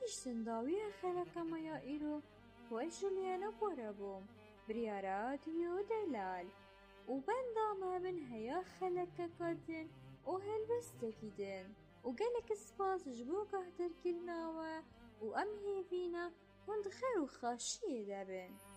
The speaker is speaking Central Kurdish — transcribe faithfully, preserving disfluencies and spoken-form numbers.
گیشتن داویە خەلەکەمەیە ئیرۆ وەی جولیانە بۆرە بووم بریارە دیۆ دەلال و بەندامە من هەیە خەلەکەکەدن و هەلبەستێکی دن و گەلێک سپاسش بۆ گەهدەرکردنەوە و ئەم هێڤینە هوند خێر و خاشیێ دەبن.